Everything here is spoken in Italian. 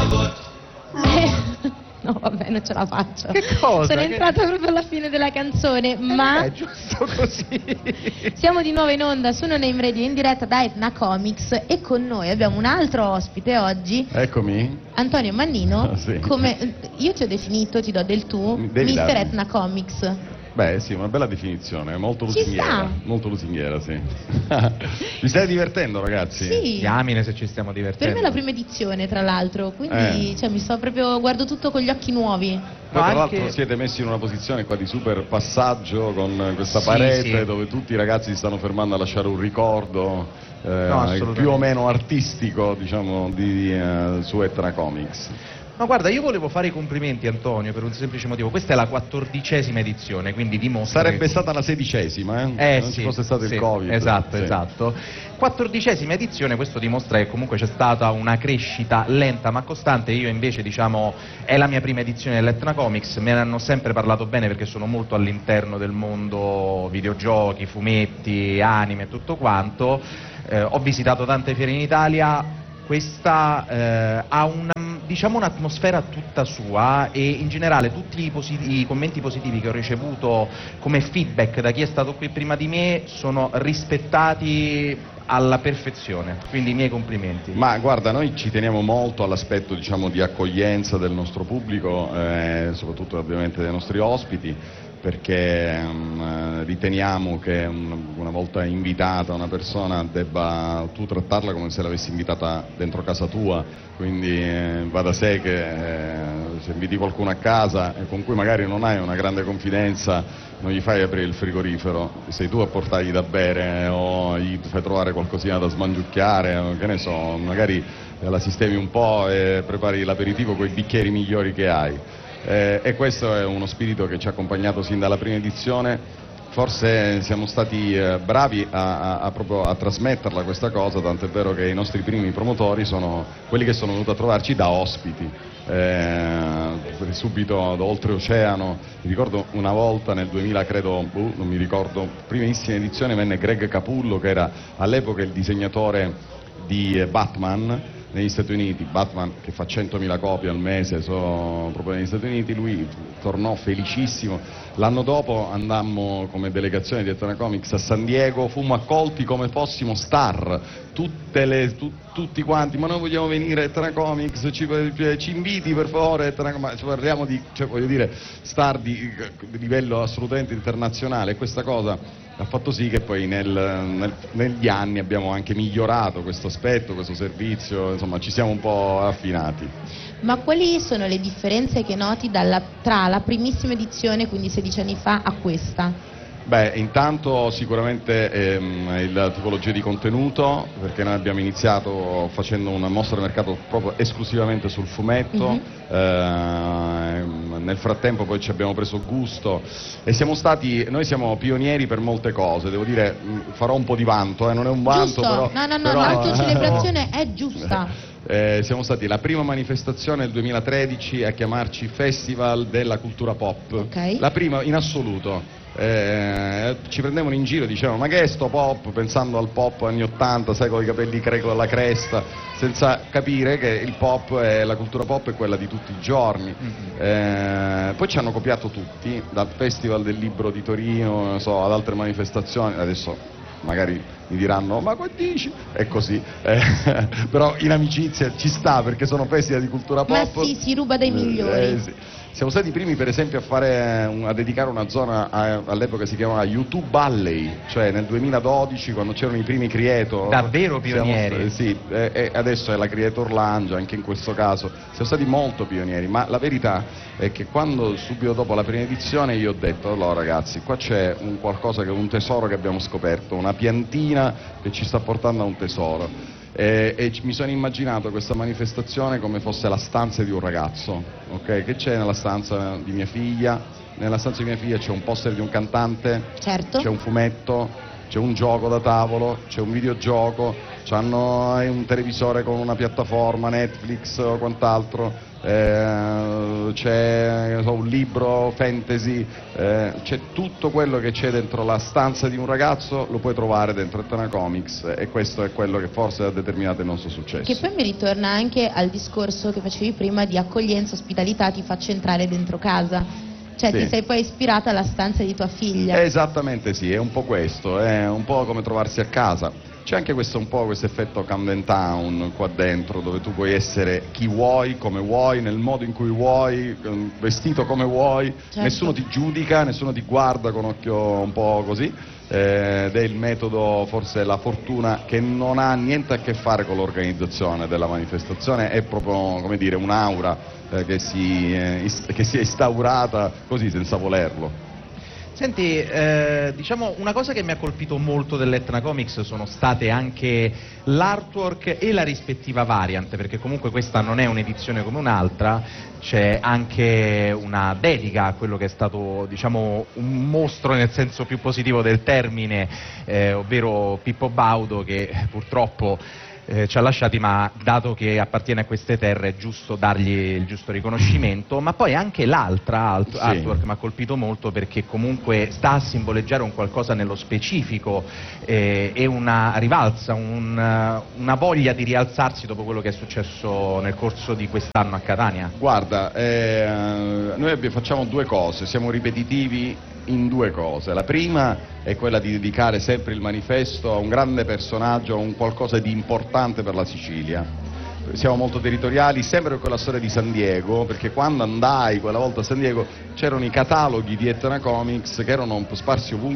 No, vabbè, non ce la faccio. Che cosa? Sono entrata proprio alla fine della canzone, ma È giusto così. siamo di nuovo in onda su Non Name Radio in diretta da Etna Comics e con noi abbiamo un altro ospite oggi. Eccomi. Antonio Mannino, Sì. come io ti ho definito, ti do del tu, Devi Mister darmi. Etna Comics. Beh sì, una bella definizione, molto Ci lusinghiera. sta. Molto lusinghiera, sì. Vi state divertendo, ragazzi? Sì. Diamine se ci stiamo Per divertendo. me è la prima edizione, tra l'altro, quindi cioè, mi sto proprio, guardo tutto con gli occhi nuovi. Poi tra anche- l'altro siete messi in una posizione qua di super passaggio con questa Sì, parete sì. dove tutti i ragazzi si stanno fermando a lasciare un ricordo assolutamente. più o meno artistico, diciamo, su Etna Comics. Ma guarda, io volevo fare i complimenti, Antonio, per un semplice motivo. Questa è la 14ª edizione, quindi dimostra Sarebbe che... stata la 16ª, Eh non sì, ci fosse stato sì, il Covid. esatto, Sì. esatto. 14ª edizione, questo dimostra che comunque c'è stata una crescita lenta ma costante. Io invece, diciamo, è la mia prima edizione dell'Etna Comics, me ne hanno sempre parlato bene perché sono molto all'interno del mondo videogiochi, fumetti, anime e tutto quanto. Ho visitato tante fiere in Italia, questa ha una, diciamo, un'atmosfera tutta sua e in generale tutti i commenti positivi che ho ricevuto come feedback da chi è stato qui prima di me sono rispettati alla perfezione, quindi i miei complimenti. Ma guarda, noi ci teniamo molto all'aspetto, diciamo, di accoglienza del nostro pubblico, soprattutto ovviamente dei nostri ospiti, perché riteniamo che una volta invitata una persona debba tu trattarla come se l'avessi invitata dentro casa tua, quindi va da sé che se inviti qualcuno a casa con cui magari non hai una grande confidenza, non gli fai aprire il frigorifero, sei tu a portargli da bere o gli fai trovare qualcosina da smangiucchiare, o che ne so, magari la sistemi un po' e prepari l'aperitivo con i bicchieri migliori che hai. E questo è uno spirito che ci ha accompagnato sin dalla prima edizione. Forse siamo stati bravi proprio a trasmetterla questa cosa, tant'è vero che i nostri primi promotori sono quelli che sono venuti a trovarci da ospiti, subito da oltreoceano. Mi ricordo una volta nel 2000, credo, non mi ricordo, primissima edizione, venne Greg Capullo, che era all'epoca il disegnatore di Batman negli Stati Uniti, Batman che fa 100.000 copie al mese proprio negli Stati Uniti. Lui tornò felicissimo. L'anno dopo andammo come delegazione di Etna Comics a San Diego, fummo accolti come fossimo star, tutti quanti, ma noi vogliamo venire a Etna Comics, ci inviti per favore Etna Comics, parliamo di, cioè, voglio dire, star di livello assolutamente internazionale, e questa cosa ha fatto sì che poi negli anni abbiamo anche migliorato questo aspetto, questo servizio, insomma ci siamo un po' affinati. Ma quali sono le differenze che noti tra la primissima edizione, quindi 16 anni fa, a questa? Beh, intanto sicuramente la tipologia di contenuto, perché noi abbiamo iniziato facendo una mostra di mercato proprio esclusivamente sul fumetto, nel frattempo poi ci abbiamo preso gusto e noi siamo pionieri per molte cose, devo dire, farò un po' di vanto, non è un vanto, Giusto, però... no, però, l'autocelebrazione è giusta. Siamo stati la prima manifestazione nel 2013 a chiamarci Festival della Cultura Pop, Ok. la prima in assoluto. Ci prendevano in giro, dicevano ma che è sto pop, pensando al pop anni 80, sai, con i capelli con la cresta, senza capire che il pop e la cultura pop è quella di tutti i giorni. Poi ci hanno copiato tutti, dal Festival del Libro di Torino, non so, ad altre manifestazioni. Adesso magari mi diranno ma che dici? È così, però in amicizia ci sta, perché sono festival di cultura pop. Ma sì, si ruba dai migliori. Sì. Siamo stati i primi, per esempio, a dedicare una zona, all'epoca si chiamava YouTube Valley, cioè nel 2012, quando c'erano i primi creator. Davvero pionieri? Sì, e adesso è la Creator Lounge, anche in questo caso. Siamo stati molto pionieri, ma la verità è che quando, subito dopo la prima edizione, io ho detto, allora ragazzi, qua c'è un tesoro che abbiamo scoperto, una piantina che ci sta portando a un tesoro. E mi sono immaginato questa manifestazione come fosse la stanza di un ragazzo, ok? Che c'è nella stanza di mia figlia? Nella stanza di mia figlia c'è un poster di un cantante, Certo. c'è un fumetto, c'è un gioco da tavolo, c'è un videogioco, c'hanno un televisore con una piattaforma, Netflix o quant'altro, c'è un libro fantasy, c'è tutto quello che c'è dentro la stanza di un ragazzo, lo puoi trovare dentro Etna Comics, e questo è quello che forse ha determinato il nostro successo. Che poi mi ritorna anche al discorso che facevi prima di accoglienza, ospitalità, ti faccio entrare dentro casa. Cioè Sì. ti sei poi ispirata alla stanza di tua figlia. Esattamente sì, è un po' questo, è un po' come trovarsi a casa. C'è anche un po' questo effetto Camden Town qua dentro, dove tu puoi essere chi vuoi, come vuoi, nel modo in cui vuoi, vestito come vuoi, Certo. Nessuno ti giudica, nessuno ti guarda con occhio un po' così, ed è il metodo, forse la fortuna, che non ha niente a che fare con l'organizzazione della manifestazione, è proprio, come dire, un'aura che si è instaurata così senza volerlo. Senti, diciamo una cosa che mi ha colpito molto dell'Etna Comics sono state anche l'artwork e la rispettiva variant, perché comunque questa non è un'edizione come un'altra, c'è anche una dedica a quello che è stato, diciamo, un mostro nel senso più positivo del termine, ovvero Pippo Baudo, che purtroppo ci ha lasciati, ma dato che appartiene a queste terre è giusto dargli il giusto riconoscimento. Ma poi anche l'altra artwork mi ha colpito molto, perché comunque sta a simboleggiare un qualcosa nello specifico, e una rivalsa, una voglia di rialzarsi dopo quello che è successo nel corso di quest'anno a Catania. Guarda, noi facciamo due cose, siamo ripetitivi in due cose. La prima è quella di dedicare sempre il manifesto a un grande personaggio, a un qualcosa di importante per la Sicilia. Siamo molto territoriali, sempre per quella storia di San Diego, perché quando andai quella volta a San Diego c'erano i cataloghi di Etna Comics che erano sparsi ovunque